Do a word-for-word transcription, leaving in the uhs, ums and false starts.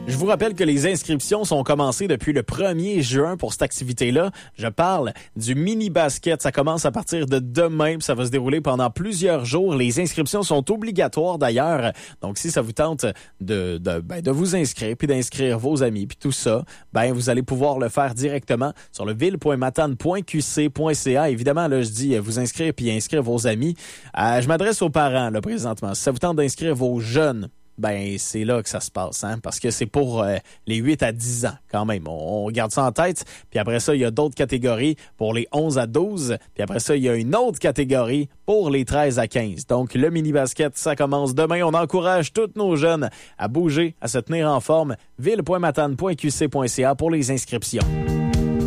Je vous rappelle que les inscriptions sont commencées depuis le premier juin pour cette activité-là. Je parle du mini-basket. Ça commence à partir de demain, puis ça va se dérouler pendant plusieurs jours. Les inscriptions sont obligatoires d'ailleurs. Donc, si ça vous tente de, de, ben, de vous inscrire, puis d'inscrire vos amis, puis tout ça, ben vous allez pouvoir le faire directement sur le ville point matane point q c point c a. Évidemment, là, je dis vous inscrire puis inscrire vos amis. Euh, je m'adresse aux parents, là, présentement. Si ça vous tente d'inscrire vos jeunes, ben c'est là que ça se passe, hein, parce que c'est pour euh, les huit à dix ans quand même. On, on garde ça en tête. Puis après ça, il y a d'autres catégories pour les onze à douze. Puis après ça, il y a une autre catégorie pour les treize à quinze. Donc le mini-basket, ça commence demain. On encourage tous nos jeunes à bouger, à se tenir en forme. ville point matane point q c point c a pour les inscriptions.